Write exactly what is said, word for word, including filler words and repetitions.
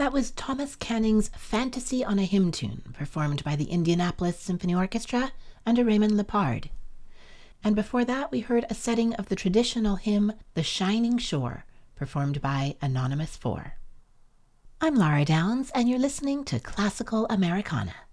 That was Thomas Canning's Fantasy on a Hymn Tune, performed by the Indianapolis Symphony Orchestra under Raymond Lepard. And before that, we heard a setting of the traditional hymn, The Shining Shore, performed by Anonymous Four. I'm Laura Downs, and you're listening to Classical Americana.